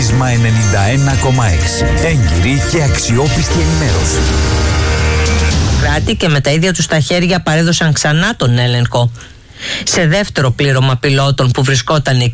Πρίσμα 91,6. Έγκυρη και αξιόπιστη ενημέρωση. Κράτη και με τα ίδια τους τα χέρια παρέδωσαν ξανά τον έλεγχο σε δεύτερο πλήρωμα πιλότων που βρισκόταν εκεί